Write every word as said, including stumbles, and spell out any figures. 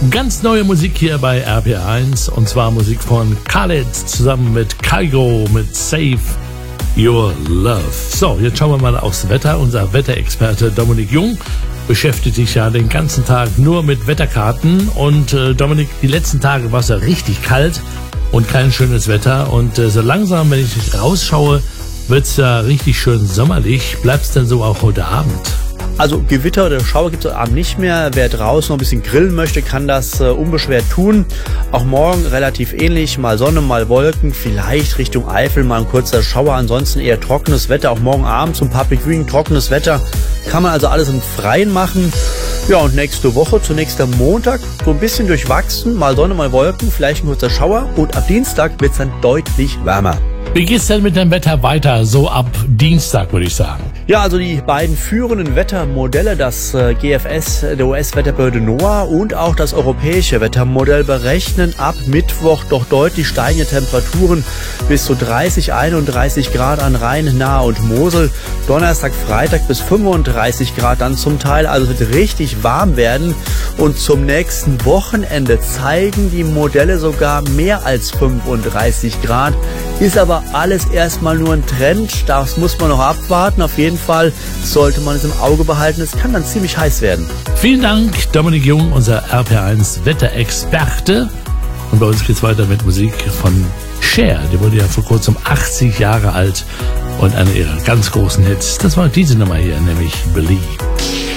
Ganz neue Musik hier bei R P R eins und zwar Musik von Khaled zusammen mit Kygo mit Save Your Love. So, jetzt schauen wir mal aufs Wetter. Unser Wetterexperte Dominik Jung beschäftigt sich ja den ganzen Tag nur mit Wetterkarten und äh, Dominik, die letzten Tage war es ja richtig kalt und kein schönes Wetter und äh, so langsam, wenn ich rausschaue, wird es ja richtig schön sommerlich. Bleibt es denn so auch heute Abend? Also Gewitter oder Schauer gibt es heute Abend nicht mehr. Wer draußen noch ein bisschen grillen möchte, kann das äh, unbeschwert tun. Auch morgen relativ ähnlich, mal Sonne, mal Wolken, vielleicht Richtung Eifel mal ein kurzer Schauer. Ansonsten eher trockenes Wetter, auch morgen Abend zum Public Viewing trockenes Wetter. Kann man also alles im Freien machen. Ja, und nächste Woche, zunächst am Montag, so ein bisschen durchwachsen, mal Sonne, mal Wolken, vielleicht ein kurzer Schauer. Und ab Dienstag wird es dann deutlich wärmer. Wie geht's denn mit dem Wetter weiter? So ab Dienstag, würde ich sagen. Ja, also die beiden führenden Wettermodelle, das äh, G F S der U S-Wetterbehörde NOAA und auch das europäische Wettermodell, berechnen ab Mittwoch doch deutlich steigende Temperaturen bis zu dreißig, einunddreißig Grad an Rhein, Nahe und Mosel. Donnerstag, Freitag bis fünfunddreißig Grad dann zum Teil. Also es wird richtig warm werden. Und zum nächsten Wochenende zeigen die Modelle sogar mehr als fünfunddreißig Grad. Ist aber alles erstmal nur ein Trend. Das muss man noch abwarten. Auf jeden Fall sollte man es im Auge behalten. Es kann dann ziemlich heiß werden. Vielen Dank, Dominik Jung, unser R P R eins Wetterexperte. Und bei uns geht's weiter mit Musik von Cher. Die wurde ja vor kurzem achtzig Jahre alt und einer ihrer ganz großen Hits. Das war diese Nummer hier, nämlich Believe.